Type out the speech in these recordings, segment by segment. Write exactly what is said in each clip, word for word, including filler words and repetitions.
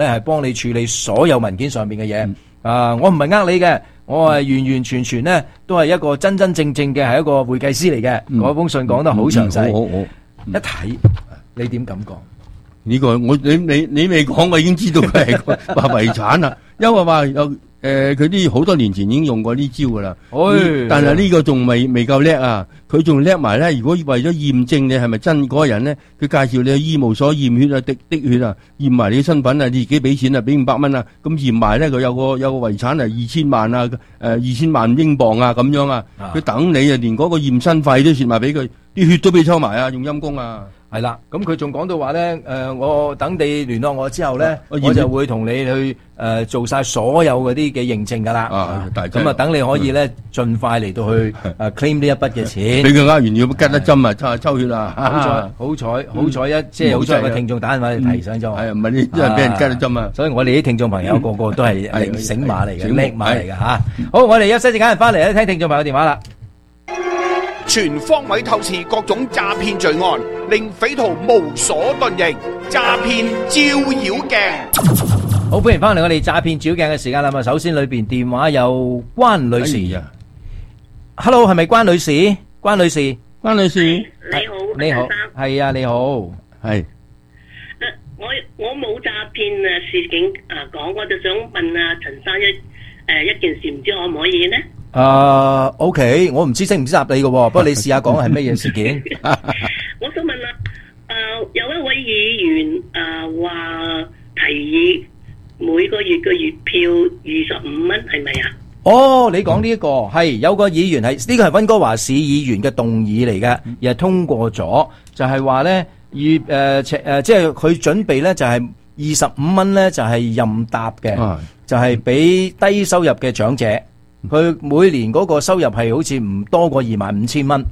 咧係幫你處理所有文件上面嘅嘢。嗯、啊，我唔係呃你嘅，我係完完全全咧都係一個真真正正嘅係一個會計師嚟嘅。嗰、嗯、封信講得好詳細， 嗯嗯、好好好一睇你點感覺？ 呢、這個我你你你未講，我已經知道佢係話遺產啦，因為話有。誒，佢啲好多年前已經用過呢招噶啦，但係呢個仲未未夠叻啊！佢仲叻埋咧，如果為咗驗證你係咪真嗰個人咧，佢介紹你去醫務所驗血啊、滴滴血啊，驗埋你嘅身份啊，你自己俾錢啊，俾五百蚊啊，咁驗埋咧，佢有個有個遺產係二千萬啊，誒二千萬英鎊啊，咁樣啊，佢等你啊，連嗰個驗身費都蝕埋俾佢，啲血都俾抽埋啊，用陰公啊！ 係啦，咁佢仲講到話咧，誒，我等你聯絡我之後咧，我就會同你去誒做晒所有嗰啲嘅認證噶啦。啊，咁啊，等你可以咧盡快嚟到去誒 claim 呢一筆嘅錢。 俾佢呃完要吉得針啊，抽抽血啊！ 好彩，好彩，好彩一即係好彩個聽眾打電話嚟提醒咗。係啊， 唔係你真係俾人吉得針啊！ 所以我哋啲聽眾朋友個個都係係醒馬嚟嘅，叻馬嚟嘅吓。好，我哋休息時間翻嚟咧，聽聽眾朋友電話啦。 全方位透視各種詐騙罪案，令匪徒無所遁形。詐騙照妖鏡， 好，歡迎翻嚟我哋詐騙照妖鏡嘅時間啦。咁啊，首先裏邊電話有關女士啊，Hello， 係咪關女士？關女士， 關女士， 你好， 你好，係啊，你好，係。 我我冇詐騙啊事件啊講，我就想問啊陳生一誒一件事，唔知可唔可以呢？ 啊、uh, ，OK， 我唔知識唔識答你嘅，不過你試下講係乜嘢事件？ 我想問啦，誒、呃，有一位議員誒話提議每個月嘅月票二十五蚊，係咪啊？ 哦，你講呢一個係有個議員係呢、這個係溫哥華市議員嘅動議嚟嘅，而係通過咗，就係話咧月誒誒，即係佢準備咧就係二十五蚊咧就係任搭嘅，啊、就係俾低收入嘅長者。佢每年嗰個收入係好似唔多過二萬五千蚊，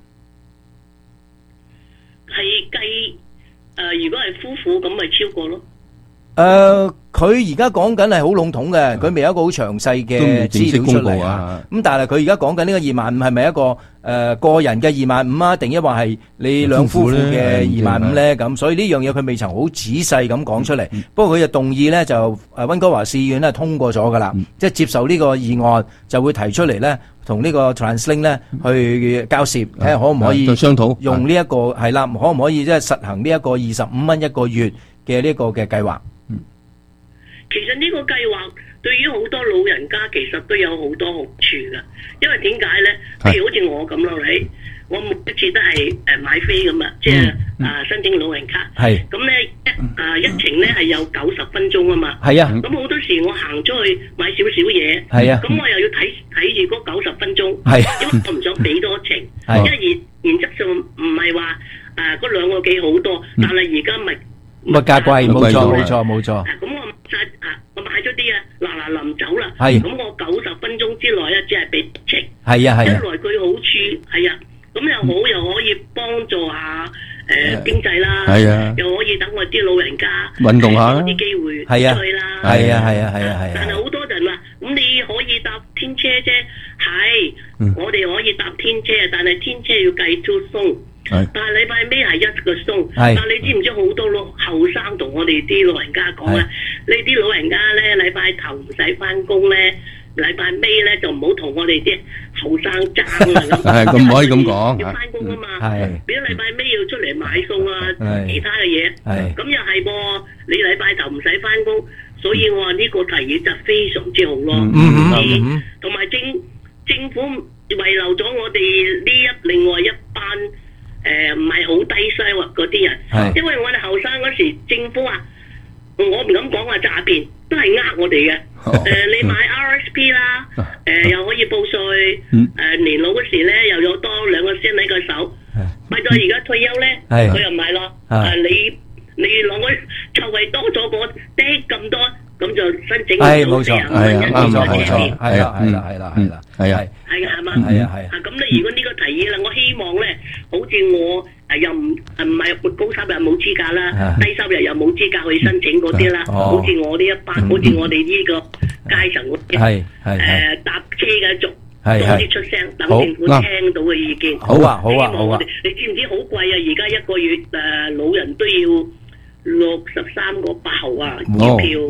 係計誒，如果係夫婦咁咪超過咯。 誒，佢而家講緊係好籠統嘅，佢未有一個好詳細嘅資料出嚟啊。咁但係佢而家講緊呢個二萬五係咪一個誒個人嘅二萬五啊？定抑或係你兩夫婦嘅二萬五咧？咁所以呢樣嘢佢未曾好仔細咁講出嚟。不過佢就動議咧，就誒溫哥華市議院咧通過咗噶啦，即係接受呢個議案，就會提出嚟咧，同呢個 TransLink 咧去交涉，睇下可唔可以商討用呢一個係啦，可唔可以即係實行呢一個二十五蚊一個月嘅呢個嘅計劃？ 其實呢個計劃對於好多老人家其實都有好多好處噶，因為點解咧？譬如好似我咁咯，你我每一次都係誒買飛咁啊，即係啊申請老人卡。係咁咧一啊一程咧係有九十分鐘啊嘛。係啊。咁好多時我行出去買少少嘢。係啊。咁我又要睇睇住嗰九十分鐘。係。因為我唔想俾多程。係。因為原原則上唔係話誒嗰兩個幾好多，但係而家咪物價貴，冇錯冇錯冇錯。 咁我晒啊，我買咗啲啊，嗱嗱臨走啦。 係。 咁我九十分鐘之內咧，只係俾程。 係啊係啊。 一來佢好處係啊，咁又好又可以幫助下誒經濟啦。係啊。又可以等我啲老人家運動下啦， 啲機會係啊去啦。 係啊係啊係啊係啊。 但係好多人話，咁你可以搭天車啫，係，我哋可以搭天車，但係天車要計 two 鬆。但係禮拜尾係一個鐘，但係你知唔知好多老後生同我哋啲老人家講啊？你啲老人家咧禮拜頭唔使翻工咧，禮拜尾咧就唔好同我哋啲後生爭啊咁。係咁唔可以咁講，要翻工啊嘛。係，變咗禮拜尾要出嚟買餸啊，其他嘅嘢。係，咁又係噃，你禮拜頭唔使翻工，所以我話呢個提議就非常之好咯。嗯嗯，同埋政政府遺留咗我哋呢一另外一班。誒，唔係好低收入嗰啲人，因為我哋後生嗰時，政府啊，我唔敢講話詐騙，都係呃我哋嘅。誒，你買 R S P 啦，誒又可以報稅，誒年老嗰時咧又有多兩個先喺個手，咪到而家退休咧，佢又唔係咯。誒，你你攞個籌位多咗個啲咁多，咁就申請到四十五蚊一年嗰啲錢。 係啊，係啦，係啦，係啦，係啊， 係啊，係嘛， 係啊，係啊。 咁你如果呢個提議啦，我希望咧，好似我誒又唔誒唔係高收入冇資格啦，低收入又冇資格去申請嗰啲啦，好似我呢一班，好似我哋呢個階層嗰啲，係係誒搭車嘅族，多啲出聲，等政府聽到嘅意見。 好啊，好啊，好啊！ 你知唔知好貴啊？而家一個月誒老人都要六十三個八毫啊， 哦月票。